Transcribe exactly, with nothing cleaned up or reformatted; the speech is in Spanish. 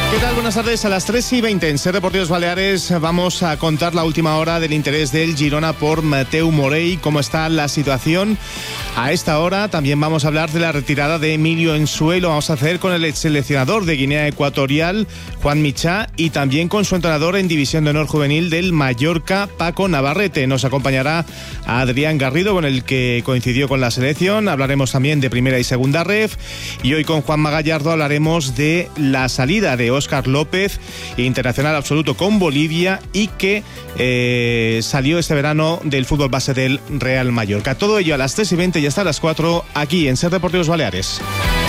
¿Qué tal? Buenas tardes. A las tres y veinte en Ser Deportivos Baleares vamos a contar la última hora del interés del Girona por Mateu Morey, cómo está la situación a esta hora. También vamos a hablar de la retirada de Emilio Ensue. Lo vamos a hacer con el ex seleccionador de Guinea Ecuatorial, Juan Michá, y también con su entrenador en División de Honor Juvenil del Mallorca, Paco Navarrete. Nos acompañará a Adrián Garrido, con el que coincidió con la selección. Hablaremos también de primera y segunda ref. Y hoy con Juanma Gallardo hablaremos de la salida de Óscar López, internacional absoluto con Bolivia, y que eh, salió este verano del fútbol base del Real Mallorca. Todo ello a las tres y veinte y hasta las cuatro aquí en Ser Deportivos Baleares.